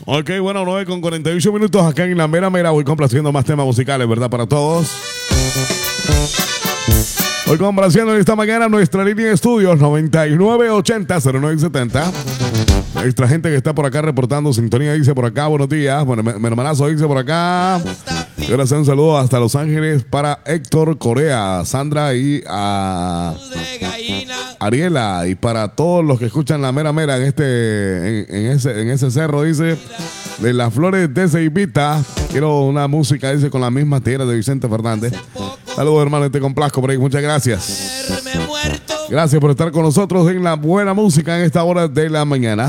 Ok, bueno, 9:48 acá en la mera mera. Voy complaciendo más temas musicales, ¿verdad? Para todos. Hoy complaciendo en esta mañana nuestra línea de estudios 9980-0970. Nuestra gente que está por acá reportando sintonía dice por acá, buenos días. Bueno, mi hermanazo dice por acá. Quiero hacer un saludo hasta Los Ángeles para Héctor Corea, Sandra y a Ariela. Y para todos los que escuchan la mera mera en ese cerro, dice, de las flores de Ceibita. Quiero una música, dice, con la misma tierra de Vicente Fernández. Saludos, hermano, te complazco por ahí. Muchas gracias. Gracias por estar con nosotros en la buena música en esta hora de la mañana.